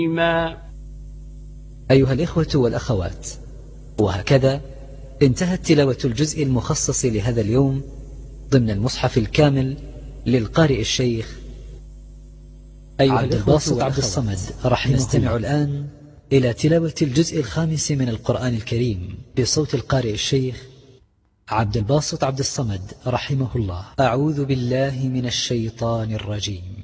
أيها الإخوة والأخوات، وهكذا انتهت تلاوة الجزء المخصص لهذا اليوم ضمن المصحف الكامل للقارئ الشيخ عبد الباسط عبد الصمد رحمه الله. نستمع الآن إلى تلاوة الجزء الخامس من القرآن الكريم بصوت القارئ الشيخ عبد الباسط عبد الصمد رحمه الله. أعوذ بالله من الشيطان الرجيم.